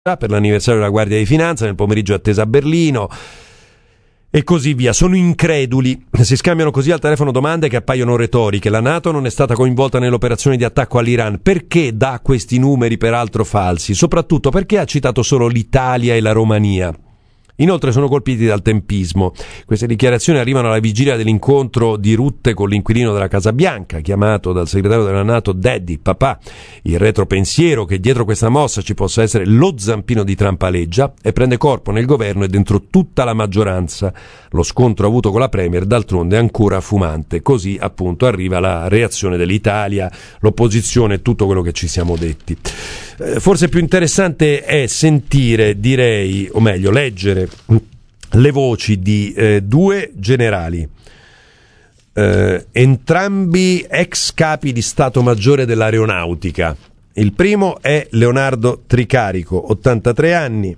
per l'anniversario della Guardia di Finanza, nel pomeriggio è attesa a Berlino e così via. Sono increduli, si scambiano così al telefono domande che appaiono retoriche. La NATO non è stata coinvolta nell'operazione di attacco all'Iran. Perché dà questi numeri peraltro falsi? Soprattutto perché ha citato solo l'Italia e la Romania. Inoltre sono colpiti dal tempismo. Queste dichiarazioni arrivano alla vigilia dell'incontro di Rutte con l'inquilino della Casa Bianca, chiamato dal segretario della NATO Daddy, papà. Il retropensiero che dietro questa mossa ci possa essere lo zampino di Trump aleggia e prende corpo nel governo e dentro tutta la maggioranza. Lo scontro avuto con la Premier d'altronde è ancora fumante. Così appunto arriva la reazione dell'Italia, l'opposizione e tutto quello che ci siamo detti. Forse più interessante è sentire, direi, o meglio leggere le voci di due generali, entrambi ex capi di Stato Maggiore dell'Aeronautica. Il primo è Leonardo Tricarico, 83 anni,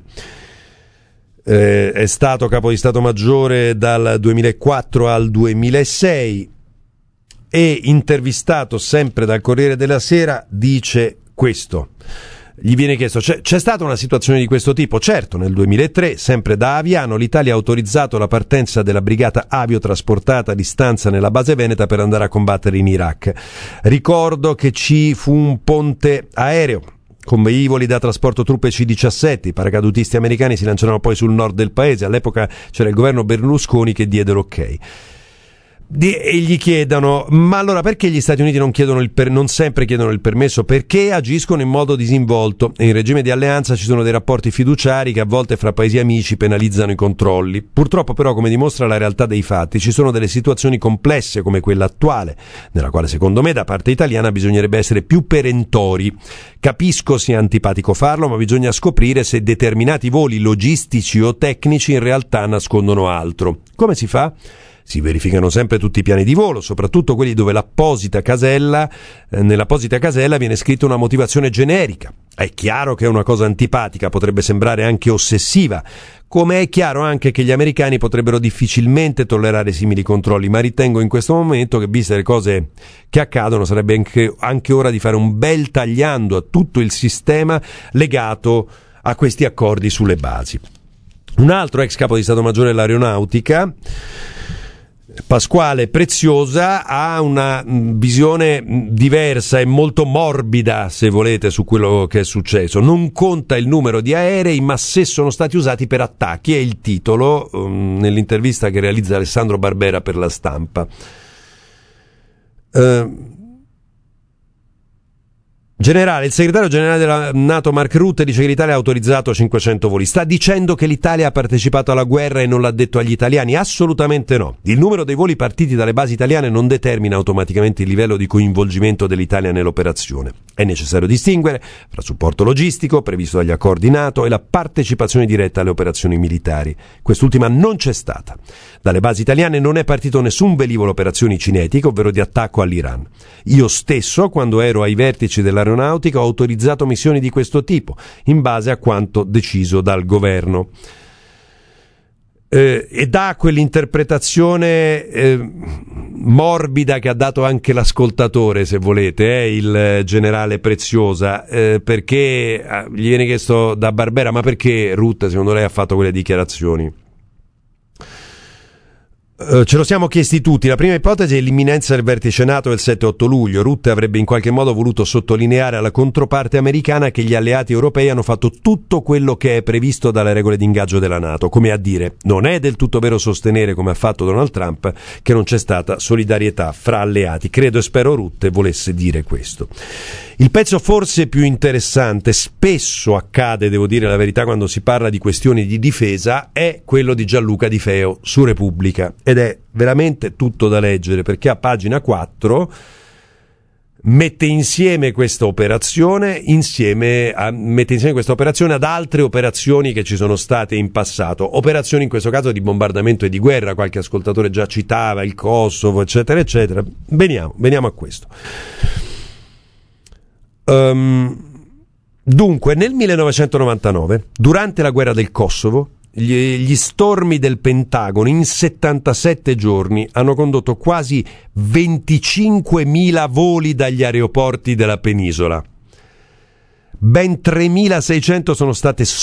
è stato capo di Stato Maggiore dal 2004 al 2006 e, intervistato sempre dal Corriere della Sera, dice questo. Gli viene chiesto: c'è stata una situazione di questo tipo? Certo, nel 2003, sempre da Aviano, l'Italia ha autorizzato la partenza della brigata aviotrasportata di stanza nella base veneta per andare a combattere in Iraq. Ricordo che ci fu un ponte aereo con velivoli da trasporto truppe C-17, i paracadutisti americani si lanciarono poi sul nord del paese, all'epoca c'era il governo Berlusconi che diede l'ok. E gli chiedono: ma allora perché gli Stati Uniti non sempre chiedono il permesso? Perché agiscono in modo disinvolto e in regime di alleanza ci sono dei rapporti fiduciari che a volte fra paesi amici penalizzano i controlli. Purtroppo però, come dimostra la realtà dei fatti, ci sono delle situazioni complesse come quella attuale, nella quale secondo me da parte italiana bisognerebbe essere più perentori. Capisco sia antipatico farlo, ma bisogna scoprire se determinati voli logistici o tecnici in realtà nascondono altro. Come si fa? Si verificano sempre tutti i piani di volo, soprattutto quelli dove nell'apposita casella viene scritta una motivazione generica. È chiaro che è una cosa antipatica, potrebbe sembrare anche ossessiva, come è chiaro anche che gli americani potrebbero difficilmente tollerare simili controlli, ma ritengo in questo momento che, viste le cose che accadono, sarebbe anche ora di fare un bel tagliando a tutto il sistema legato a questi accordi sulle basi. Un altro ex capo di Stato Maggiore dell'Aeronautica, Pasquale Preziosa, ha una visione diversa e molto morbida, se volete, su quello che è successo. Non conta il numero di aerei, ma se sono stati usati per attacchi, è il titolo nell'intervista che realizza Alessandro Barbera per La Stampa. Generale, il segretario generale della NATO Mark Rutte dice che l'Italia ha autorizzato 500 voli. Sta dicendo che l'Italia ha partecipato alla guerra e non l'ha detto agli italiani? Assolutamente no. Il numero dei voli partiti dalle basi italiane non determina automaticamente il livello di coinvolgimento dell'Italia nell'operazione. È necessario distinguere fra supporto logistico, previsto dagli accordi NATO, e la partecipazione diretta alle operazioni militari. Quest'ultima non c'è stata. Dalle basi italiane non è partito nessun velivolo operazioni cinetiche, ovvero di attacco all'Iran. Io stesso, quando ero ai vertici dell'aeronautica, ho autorizzato missioni di questo tipo, in base a quanto deciso dal governo. E dà quell'interpretazione morbida che ha dato anche l'ascoltatore, se volete, il generale Preziosa, perché gli viene chiesto da Barbera: ma perché Rutte secondo lei ha fatto quelle dichiarazioni? Ce lo siamo chiesti tutti. La prima ipotesi è l'imminenza del vertice NATO del 7-8 luglio. Rutte avrebbe in qualche modo voluto sottolineare alla controparte americana che gli alleati europei hanno fatto tutto quello che è previsto dalle regole di ingaggio della NATO, come a dire: non è del tutto vero sostenere, come ha fatto Donald Trump, che non c'è stata solidarietà fra alleati. Credo e spero Rutte volesse dire questo. Il pezzo forse più interessante, spesso accade, devo dire la verità, quando si parla di questioni di difesa, è quello di Gianluca Di Feo su Repubblica, ed è veramente tutto da leggere, perché a pagina 4 mette insieme questa operazione ad altre operazioni che ci sono state in passato, operazioni in questo caso di bombardamento e di guerra. Qualche ascoltatore già citava il Kosovo, eccetera eccetera. Veniamo a questo. Dunque, nel 1999, durante la guerra del Kosovo, gli stormi del Pentagono in 77 giorni hanno condotto quasi 25.000 voli dagli aeroporti della penisola. ben 3.600 sono state